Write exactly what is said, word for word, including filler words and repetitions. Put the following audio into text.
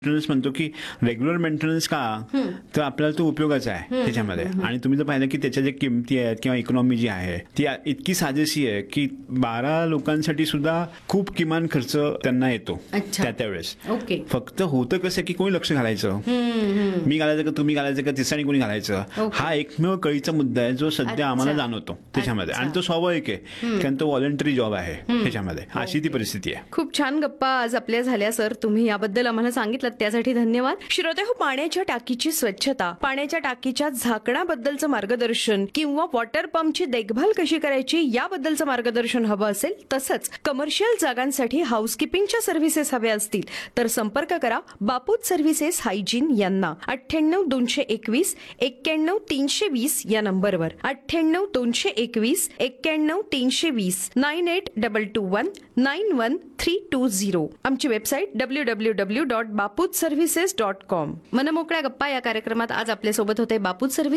Maintenance म्हणतो की regular maintenance का तर आपल्याला तो उपयोगाचा आहे त्याच्यामध्ये. आणि तुम्ही जर पाहिलं की त्याच्या ज्या किमती आहेत किंवा इकॉनॉमी जी आहे ती इतकी साजेशी आहे की बारा लोकांसाठी सुद्धा खूप किमान खर्च त्यांना येतो अच्छा. त्या त्यावेळेस. ओके. फक्त होतं कसं की कोणी लक्ष घालायचं, मी घालायचं का तुम्ही घालायचं का तिसऱ्याने कोणी घालायचं, ओके. हा एकमेव कळीचा मुद्दा आहे जो सध्या अच्छा. आम्हाला जाणवतो त्याच्यामध्ये. आणि तो स्वाभाविक आहे कारण तो व्हॉलंटरी जॉब आहे त्याच्यामध्ये. अशी ती परिस्थिती आहे. खूप छान गप्पा आज आपल्या झाल्या सर. तुम्ही याबद्दल आम्हाला सांगितलं त्यासाठी धन्यवाद. श्रोते हो, पाण्याच्या टाकीची स्वच्छता, पाण्याच्या टाकीच्या झाकणाबद्दलचं मार्गदर्शन किंवा वॉटर पंपची देखभाल कशी करायची याबद्दलचं मार्गदर्शन हवं असेल, तसंच कमर्शियल जागांसाठी हाऊसकीपिंगच्या सर्व्हिसेस हव्या असतील तर संपर्क करा बापूत सर्व्हिसेस हायजीन यांना. अठ्ठ्याण्णव दोनशे एकवीस एक्क्याण्णव तीनशे वीस या नंबरवर. अठ्ठ्याण्णव दोनशे एकवीस एक्क्याण्णव तीनशे वीस nine eight double two one nine one three to zero. आमची website W W W dot बापूत services dot com. मनमोकळ्या गप्पा या कार्यक्रमात आज आपल्यासोबत होते बापूत सर्व्हिस